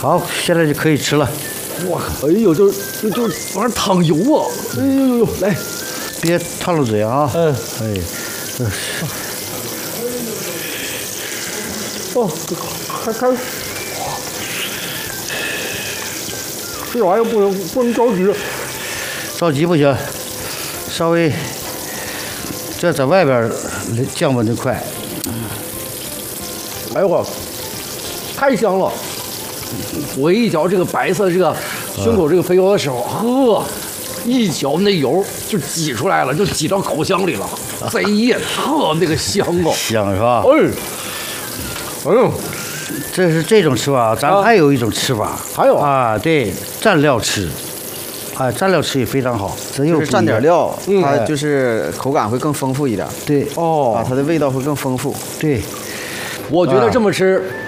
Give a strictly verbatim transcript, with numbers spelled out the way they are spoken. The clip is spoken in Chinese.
好，现在就可以吃了。 哇，哎呦，就就就往上淌油啊！哎呦呦呦，来， 别烫了嘴啊！ 嗯， 哎，这哦，还还，这玩意儿不能不能着急， 着急不行，稍微这在外边降温的快。 哎呦我，太香了！我一嚼这个白色这个胸口这个肥油的时候，呵，一嚼那油就挤出来了，就挤到口腔里了，贼呀，特那个香哦， 香是吧？ 哎，哎呦， 这是这种吃法，咱啊还有一种吃法， 还有啊，对，蘸料吃，啊，蘸料吃也非常好，这又就是蘸点料， 嗯它就是口感会更丰富一点。 对啊， 哦， 它的味道会更丰富。 对。 我觉得这么吃